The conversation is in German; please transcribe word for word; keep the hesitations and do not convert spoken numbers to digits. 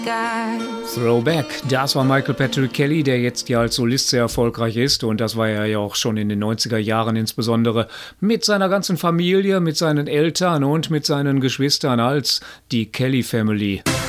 Throwback, das war Michael Patrick Kelly, der jetzt ja als Solist sehr erfolgreich ist, und das war er ja auch schon in den neunziger Jahren, insbesondere mit seiner ganzen Familie, mit seinen Eltern und mit seinen Geschwistern als die Kelly Family.